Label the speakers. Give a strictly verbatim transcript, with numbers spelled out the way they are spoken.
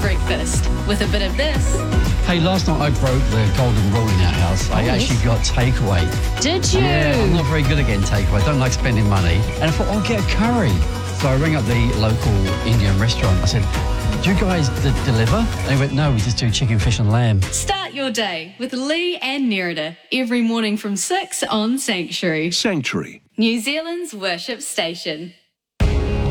Speaker 1: breakfast with a bit of this.
Speaker 2: Hey, last night I broke the golden rule in our house. I
Speaker 1: Oh, yes.
Speaker 2: actually got takeaway.
Speaker 1: Did you?
Speaker 2: Yeah, I'm not very good at getting takeaway. I don't like spending money. And I thought, I'll get a curry. So I rang up the local Indian restaurant. I said, do you guys d- deliver? And they went, no, we just do chicken, fish and lamb.
Speaker 1: Start your day with Lee and Nerida every morning from six on Sanctuary.
Speaker 3: Sanctuary.
Speaker 1: New Zealand's worship station.